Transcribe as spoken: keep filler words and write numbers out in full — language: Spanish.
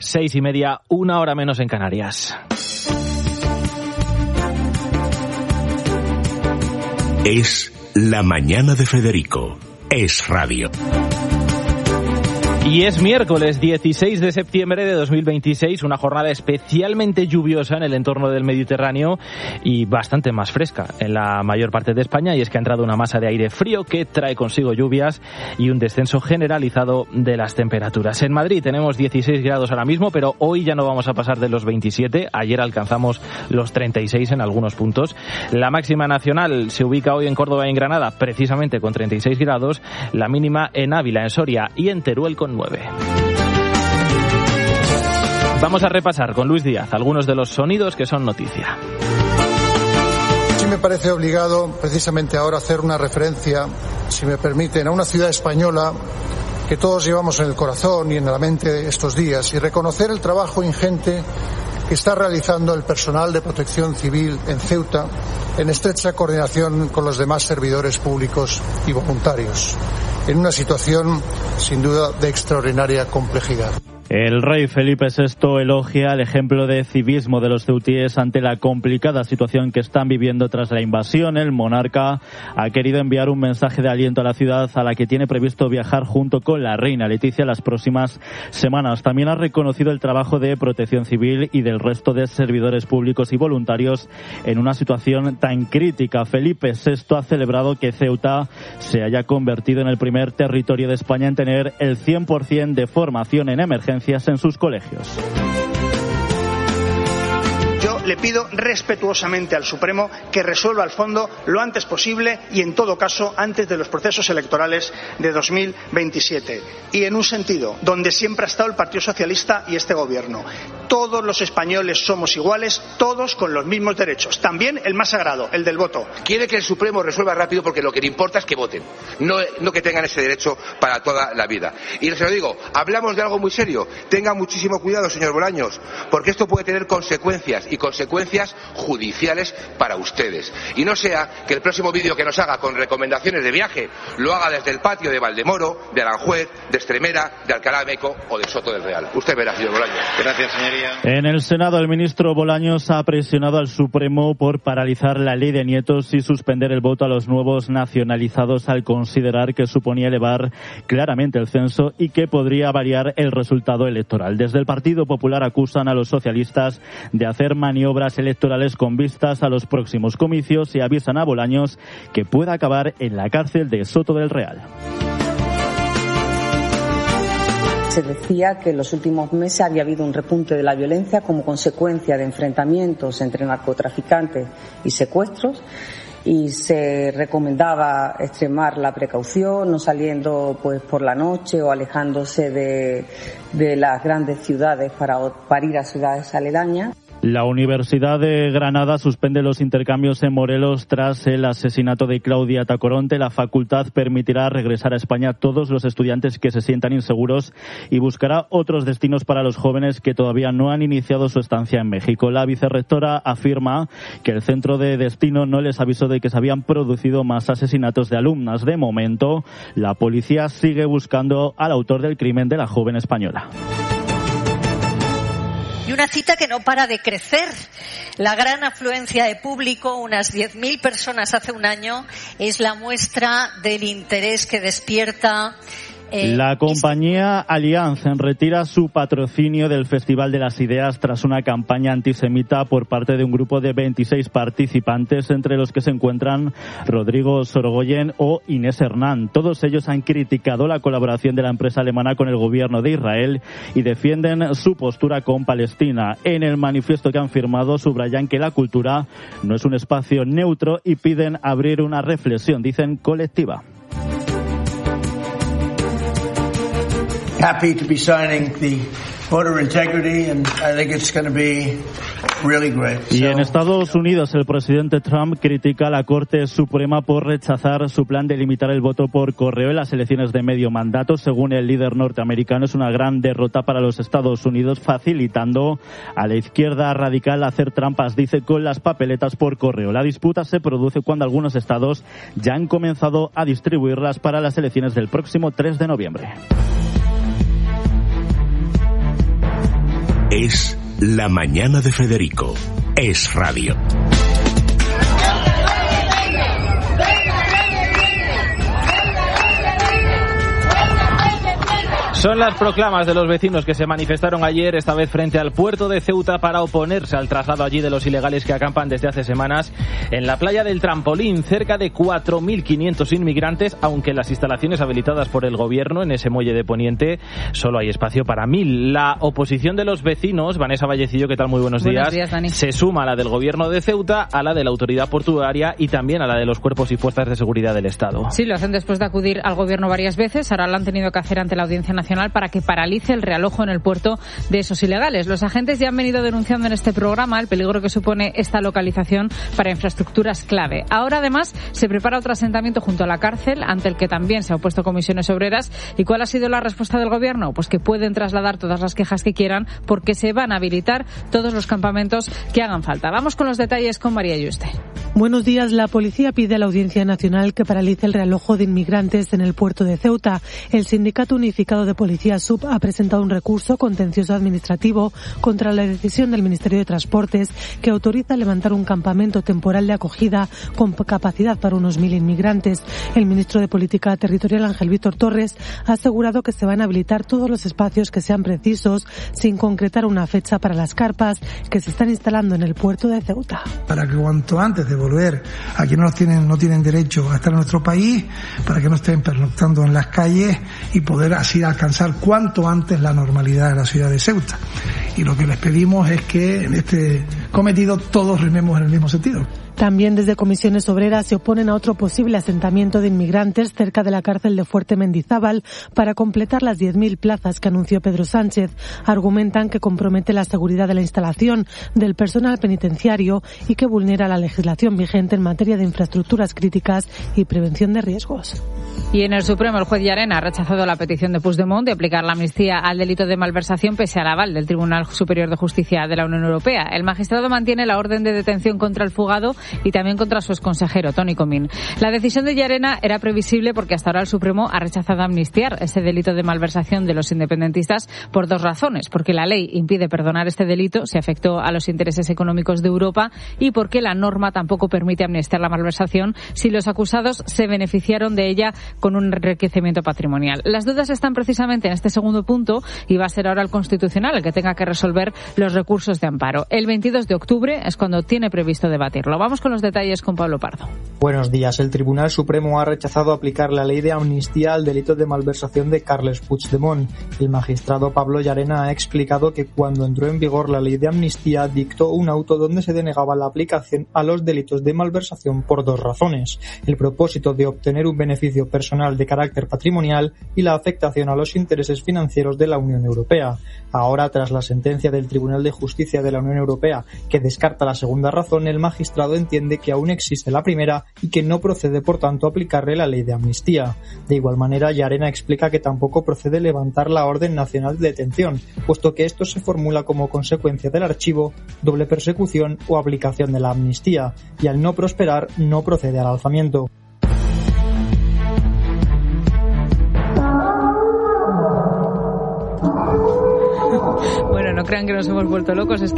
seis y media, una hora menos en Canarias. Es La Mañana de Federico. Es radio. Y es miércoles dieciséis de septiembre de dos mil veintiséis, una jornada especialmente lluviosa en el entorno del Mediterráneo y bastante más fresca en la mayor parte de España, y es que ha entrado una masa de aire frío que trae consigo lluvias y un descenso generalizado de las temperaturas. En Madrid tenemos dieciséis grados ahora mismo, pero hoy ya no vamos a pasar de los veintisiete. Ayer alcanzamos los treinta y seis en algunos puntos. La máxima nacional se ubica hoy en Córdoba y en Granada, precisamente con treinta y seis grados. La mínima en Ávila, en Soria y en Teruel con nueve. Vamos a repasar con Luis Díaz algunos de los sonidos que son noticia. Sí me parece obligado precisamente ahora hacer una referencia, si me permiten, a una ciudad española que todos llevamos en el corazón y en la mente estos días, y reconocer el trabajo ingente que está realizando el personal de protección civil en Ceuta en estrecha coordinación con los demás servidores públicos y voluntarios, en una situación sin duda de extraordinaria complejidad. El rey Felipe sexto elogia el ejemplo de civismo de los ceutíes ante la complicada situación que están viviendo tras la invasión. El monarca ha querido enviar un mensaje de aliento a la ciudad, a la que tiene previsto viajar junto con la reina Leticia las próximas semanas. También ha reconocido el trabajo de Protección Civil y del resto de servidores públicos y voluntarios en una situación tan crítica. Felipe sexto ha celebrado que Ceuta se haya convertido en el primer territorio de España en tener el cien por ciento de formación en emergencia en sus colegios. Yo le pido respetuosamente al Supremo que resuelva al fondo lo antes posible y, en todo caso, antes de los procesos electorales de dos mil veintisiete. Y en un sentido donde siempre ha estado el Partido Socialista y este Gobierno. Todos los españoles somos iguales, todos con los mismos derechos. También el más sagrado, el del voto. Quiere que el Supremo resuelva rápido porque lo que le importa es que voten, no, no que tengan ese derecho para toda la vida. Y les lo digo, hablamos de algo muy serio. Tenga muchísimo cuidado, señor Bolaños, porque esto puede tener consecuencias y consecuencias judiciales para ustedes. Y no sea que el próximo vídeo que nos haga con recomendaciones de viaje lo haga desde el patio de Valdemoro, de Aranjuez, de Extremera, de Alcalá de Meco o de Soto del Real. Usted verá, señor Bolaños. Gracias, señoría. En el Senado, el ministro Bolaños ha presionado al Supremo por paralizar la ley de nietos y suspender el voto a los nuevos nacionalizados, al considerar que suponía elevar claramente el censo y que podría variar el resultado electoral. Desde el Partido Popular acusan a los socialistas de hacer maniobras electorales con vistas a los próximos comicios y avisan a Bolaños que pueda acabar en la cárcel de Soto del Real. Se decía que en los últimos meses había habido un repunte de la violencia como consecuencia de enfrentamientos entre narcotraficantes y secuestros, y se recomendaba extremar la precaución, no saliendo pues por la noche o alejándose de, de las grandes ciudades para, para ir a ciudades aledañas. La Universidad de Granada suspende los intercambios en Morelos tras el asesinato de Claudia Tacoronte. La facultad permitirá regresar a España a todos los estudiantes que se sientan inseguros y buscará otros destinos para los jóvenes que todavía no han iniciado su estancia en México. La vicerrectora afirma que el centro de destino no les avisó de que se habían producido más asesinatos de alumnas. De momento, la policía sigue buscando al autor del crimen de la joven española. Y una cita que no para de crecer. La gran afluencia de público, unas diez mil personas hace un año, es la muestra del interés que despierta. Eh, la compañía Allianz retira su patrocinio del Festival de las Ideas tras una campaña antisemita por parte de un grupo de veintiséis participantes, entre los que se encuentran Rodrigo Sorogoyen o Inés Hernán. Todos ellos han criticado la colaboración de la empresa alemana con el gobierno de Israel y defienden su postura con Palestina. En el manifiesto que han firmado subrayan que la cultura no es un espacio neutro y piden abrir una reflexión, dicen, colectiva. Happy to be signing the voter integrity, and I think it's going to be really great. Y en Estados Unidos, el presidente Trump critica a la Corte Suprema por rechazar su plan de limitar el voto por correo en las elecciones de medio mandato. Según el líder norteamericano, es una gran derrota para los Estados Unidos, facilitando a la izquierda radical hacer trampas, dice, con las papeletas por correo. La disputa se produce cuando algunos estados ya han comenzado a distribuirlas para las elecciones del próximo tres de noviembre. Es La Mañana de Federico. Es Radio. Son las proclamas de los vecinos que se manifestaron ayer, esta vez frente al puerto de Ceuta, para oponerse al traslado allí de los ilegales que acampan desde hace semanas en la playa del Trampolín. Cerca de cuatro mil quinientos inmigrantes, aunque en las instalaciones habilitadas por el gobierno en ese muelle de Poniente solo hay espacio para mil. La oposición de los vecinos, Vanessa Vallecillo, ¿qué tal? Muy buenos, buenos días. días, Dani. Se suma a la del gobierno de Ceuta, a la de la autoridad portuaria y también a la de los cuerpos y fuerzas de seguridad del Estado. Sí, lo hacen después de acudir al gobierno varias veces. Ahora lo han tenido que hacer ante la Audiencia Nacional para que paralice el realojo en el puerto de esos ilegales. Los agentes ya han venido denunciando en este programa el peligro que supone esta localización para infraestructuras clave. Ahora, además, se prepara otro asentamiento junto a la cárcel, ante el que también se ha opuesto Comisiones Obreras. ¿Y cuál ha sido la respuesta del gobierno? Pues que pueden trasladar todas las quejas que quieran, porque se van a habilitar todos los campamentos que hagan falta. Vamos con los detalles con María Yuste. Buenos días. La policía pide a la Audiencia Nacional que paralice el realojo de inmigrantes en el puerto de Ceuta. El Sindicato Unificado de Policía S U B ha presentado un recurso contencioso administrativo contra la decisión del Ministerio de Transportes que autoriza levantar un campamento temporal de acogida con capacidad para unos mil inmigrantes. El ministro de Política Territorial, Ángel Víctor Torres, ha asegurado que se van a habilitar todos los espacios que sean precisos, sin concretar una fecha para las carpas que se están instalando en el puerto de Ceuta. Para que cuanto antes de volver a quienes no tienen, no tienen derecho a estar en nuestro país, para que no estén pernoctando en las calles y poder así alcanzar cuanto antes la normalidad de la ciudad de Ceuta. Y lo que les pedimos es que en este cometido todos rememos en el mismo sentido. También desde Comisiones Obreras se oponen a otro posible asentamiento de inmigrantes cerca de la cárcel de Fuerte Mendizábal para completar las diez mil plazas que anunció Pedro Sánchez. Argumentan que compromete la seguridad de la instalación del personal penitenciario y que vulnera la legislación vigente en materia de infraestructuras críticas y prevención de riesgos. Y en el Supremo, el juez Llarena ha rechazado la petición de Puigdemont de aplicar la amnistía al delito de malversación pese al aval del Tribunal Superior de Justicia de la Unión Europea. El magistrado mantiene la orden de detención contra el fugado y también contra su exconsejero, Toni Comín. La decisión de Llarena era previsible porque hasta ahora el Supremo ha rechazado amnistiar ese delito de malversación de los independentistas por dos razones. Porque la ley impide perdonar este delito si afectó a los intereses económicos de Europa y porque la norma tampoco permite amnistiar la malversación si los acusados se beneficiaron de ella con un enriquecimiento patrimonial. Las dudas están precisamente en este segundo punto y va a ser ahora el Constitucional el que tenga que resolver los recursos de amparo. El veintidós de octubre es cuando tiene previsto debatirlo. Vamos con los detalles con Pablo Pardo. Buenos días. El Tribunal Supremo ha rechazado aplicar la ley de amnistía al delito de malversación de Carles Puigdemont. El magistrado Pablo Llarena ha explicado que cuando entró en vigor la ley de amnistía dictó un auto donde se denegaba la aplicación a los delitos de malversación por dos razones: el propósito de obtener un beneficio personal de carácter patrimonial y la afectación a los intereses financieros de la Unión Europea. Ahora, tras la sentencia del Tribunal de Justicia de la Unión Europea que descarta la segunda razón, el magistrado entiende que aún existe la primera y que no procede, por tanto, aplicarle la ley de amnistía. De igual manera, Llarena explica que tampoco procede levantar la orden nacional de detención, puesto que esto se formula como consecuencia del archivo, doble persecución o aplicación de la amnistía, y al no prosperar, no procede al alzamiento. Bueno, no crean que nos hemos vuelto locos, es que